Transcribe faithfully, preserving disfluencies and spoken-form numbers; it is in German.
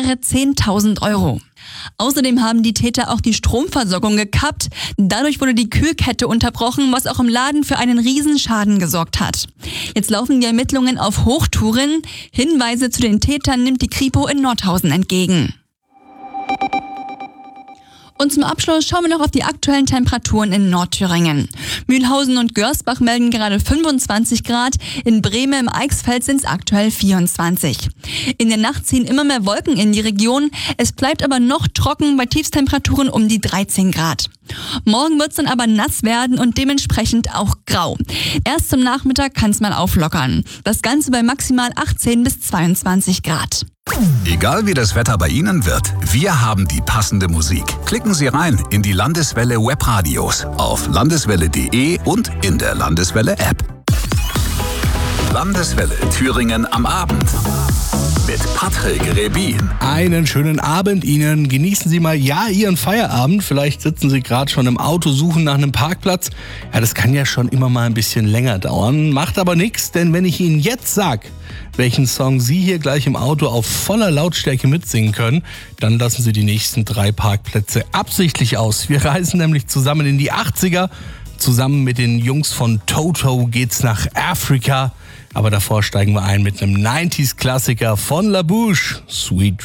mehrere zehntausend Euro. Außerdem haben die Täter auch die Stromversorgung gekappt. Dadurch wurde die Kühlkette unterbrochen, was auch im Laden für einen Riesenschaden gesorgt hat. Jetzt laufen die Ermittlungen auf Hochtouren. Hinweise zu den Tätern nimmt die Kripo in Nordhausen entgegen. Und zum Abschluss schauen wir noch auf die aktuellen Temperaturen in Nordthüringen. Mühlhausen und Görsbach melden gerade fünfundzwanzig Grad, in Brehme im Eichsfeld sind es aktuell vierundzwanzig. In der Nacht ziehen immer mehr Wolken in die Region, es bleibt aber noch trocken bei Tiefstemperaturen um die dreizehn Grad. Morgen wird es dann aber nass werden und dementsprechend auch grau. Erst zum Nachmittag kann es mal auflockern. Das Ganze bei maximal achtzehn bis zweiundzwanzig Grad. Egal wie das Wetter bei Ihnen wird, wir haben die passende Musik. Klicken Sie rein in die Landeswelle Webradios auf landeswelle punkt de und in der Landeswelle App. Landeswelle Thüringen am Abend mit Patrick Rebin. Einen schönen Abend Ihnen. Genießen Sie mal ja Ihren Feierabend. Vielleicht sitzen Sie gerade schon im Auto, suchen nach einem Parkplatz. Ja, das kann ja schon immer mal ein bisschen länger dauern. Macht aber nichts, denn wenn ich Ihnen jetzt sage, welchen Song Sie hier gleich im Auto auf voller Lautstärke mitsingen können, dann lassen Sie die nächsten drei Parkplätze absichtlich aus. Wir reisen nämlich zusammen in die achtziger. Zusammen mit den Jungs von Toto geht's nach Afrika. Aber davor steigen wir ein mit einem neunziger Klassiker von La Bouche, Sweet